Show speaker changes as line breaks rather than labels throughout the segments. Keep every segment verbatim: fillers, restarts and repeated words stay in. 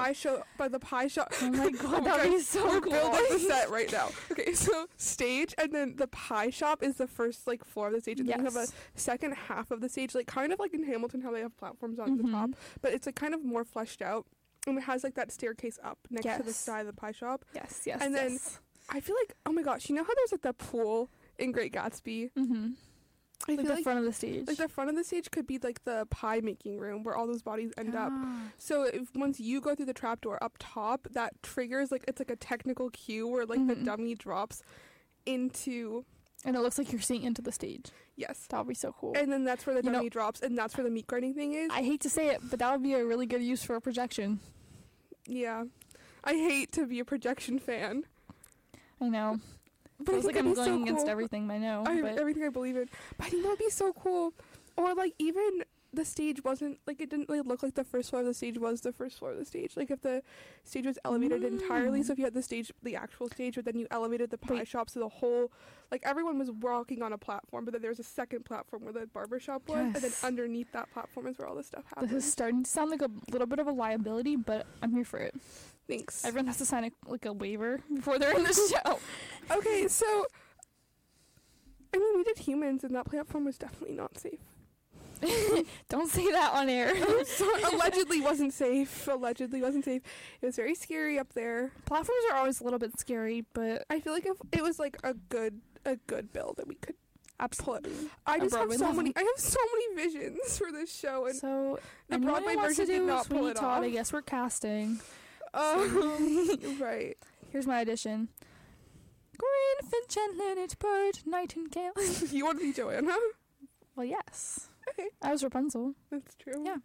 pie show, by the pie shop.
Oh my god, that would be so
We're
cool.
building the set right now. Okay, so stage, and then the pie shop is the first like floor of the stage, and then we have a
Yes.
second half of the stage, like kind of like in Hamilton how they have platforms on
Mhm.
the top, but it's like kind of more fleshed out, and it has like that staircase up next to the
Yes.
side of the pie shop.
Yes, yes,
And then-
yes.
I feel like, oh my gosh, you know how there's like that pool in Great Gatsby?
Mm-hmm.
I
Like
feel
the
like
front of the stage.
like the front of the stage could be like the pie making room where all those bodies end up.
Ah.
So if once you go through the trapdoor up top, that triggers like it's like a technical cue where like the
Mhm.
dummy drops into
And it looks like you're seeing into the stage.
yes,
That would be so cool.
and then that's where the
You know-
dummy drops, and that's where the meat grinding thing is.
I hate to say it, but that would be a really good use for a projection.
Yeah, I hate to be a projection fan,
I know.
but I
Feels
think
like I'm
it'd be
going
so
against
cool.
everything I know.
I,
but
everything I believe in. But I think that would be so cool. Or like even the stage wasn't like it didn't really look like the first floor of the stage was the first floor of the stage. Like if the stage was elevated entirely,
Mm.
so if you had the stage, the actual stage, but then you elevated the pie
Wait.
shop, so the whole like everyone was walking on a platform, but then there was a second platform where the barber shop was, and then
Yes.
underneath that platform is where all this stuff happens.
this is starting to sound like a little bit of a liability, but I'm here for it.
Thanks.
Everyone has to sign a, like a waiver before they're in the show.
Okay, so I mean, we did Humans, and that platform was definitely not safe.
Don't say that on air.
So, allegedly wasn't safe. Allegedly wasn't safe. It was very scary up there.
Platforms are always a little bit scary, but
I feel like if it was like a good a good build that we could
absolutely.
I
A
just have
Broadway
so
level.
many I have so many visions for this show, and
So
the
anyone
Broadway
who wants to
version did
do
not pull
Sweeney
it
Todd, I
off.
guess we're casting.
um, right.
Here's my audition. Greenfinch and Linnet Bird, Nightingale.
You want to be Joanna?
Well, yes.
Okay,
I was Rapunzel.
that's true.
Yeah.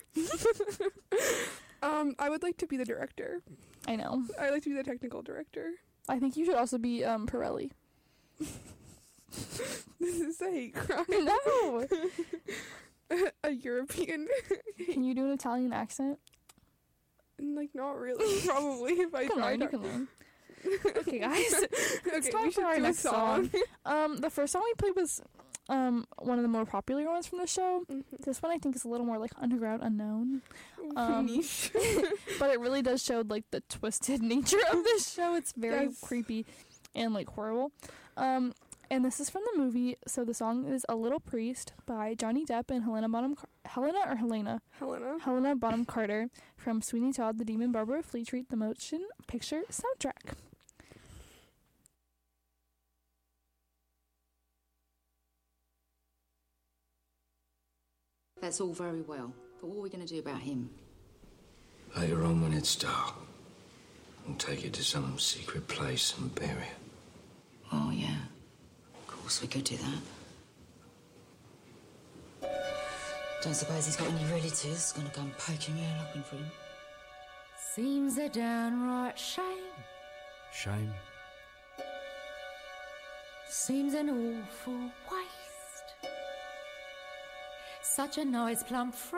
um, I would like to be the director.
I know.
I like to be the technical director.
I think you should also be um Pirelli.
This is a hate crime.
No.
A European,
Can you do an Italian accent?
like not really. Probably if I
You can
tried.
learn. You can learn. Okay, guys.
Okay,
time
we should
for our
do a
next
song.
Um, the first song we played was um one of the more popular ones from the show.
Mhm.
This one I think is a little more like underground, unknown, Um,
Niche.
but it really does show like the twisted nature of this show. It's very
Yes.
creepy and like horrible. Um, and this is from the movie. So the song is "A Little Priest" by Johnny Depp and Helena Bonham Car- Helena or Helena
Helena.
Helena Bonham Carter from Sweeney Todd, The Demon Barber of Fleet Street, the motion picture soundtrack.
That's all very well, but what are we going to do about him?
Later on, when it's dark, we'll take it to some secret place and bury it.
Oh, yeah. Of course we could do that. Don't suppose he's got any relatives gonna go and poke him around looking for him.
Seems a downright shame.
Shame.
Seems an awful waste. Such a nice plump